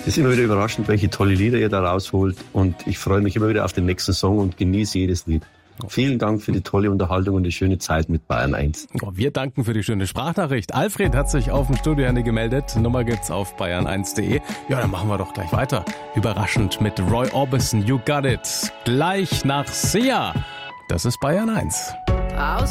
Es ist immer wieder überraschend, welche tolle Lieder ihr da rausholt. Und ich freue mich immer wieder auf den nächsten Song und genieße jedes Lied. Vielen Dank für die tolle Unterhaltung und die schöne Zeit mit Bayern 1. Wir danken für die schöne Sprachnachricht. Alfred hat sich auf dem Studiohandy gemeldet. Nummer gibt's auf bayern1.de. Ja, dann machen wir doch gleich weiter. Überraschend mit Roy Orbison, You Got It. Gleich nach Sia. Das ist Bayern 1.